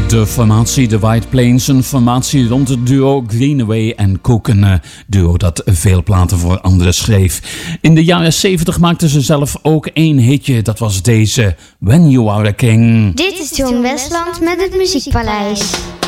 De formatie The White Plains, een formatie rond het duo Greenaway en Cook, een duo dat veel platen voor anderen schreef. In de jaren 70 maakten ze zelf ook één hitje, dat was deze, When You Are a King. Dit is John Westland met het Muziekpaleis.